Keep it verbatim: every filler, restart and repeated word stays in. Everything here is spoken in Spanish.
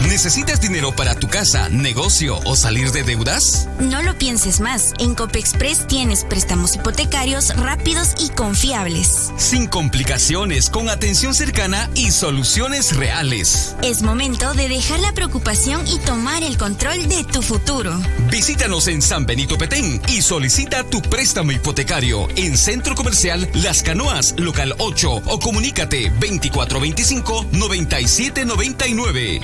¿Necesitas dinero para tu casa, negocio o salir de deudas? No lo pienses más. En Copexpress tienes préstamos hipotecarios rápidos y confiables. Sin complicaciones, con atención cercana y soluciones reales. Es momento de dejar la preocupación y tomar el control de tu futuro. Visítanos en San Benito Petén y solicita tu préstamo hipotecario en Centro Comercial Las Canoas, local ocho, o comunícate veinticuatro veinticinco noventa y siete noventa y nueve.